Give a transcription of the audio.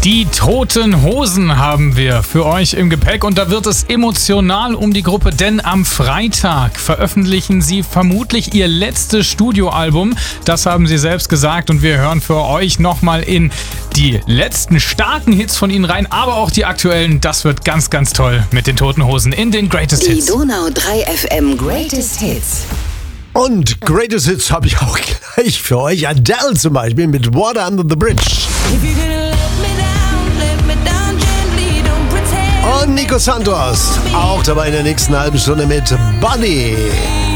Die Toten Hosen haben wir für euch im Gepäck und da wird es emotional um die Gruppe, denn am Freitag veröffentlichen sie vermutlich ihr letztes Studioalbum. Das haben sie selbst gesagt und wir hören für euch nochmal in die letzten starken Hits von ihnen rein, aber auch die aktuellen. Das wird ganz, ganz toll mit den Toten Hosen in den Greatest Hits. Die Donau 3 FM Greatest Hits. Und Greatest Hits habe ich auch gleich für euch. Adele zum Beispiel mit Water Under the Bridge. Und Nico Santos auch dabei in der nächsten halben Stunde mit Buddy.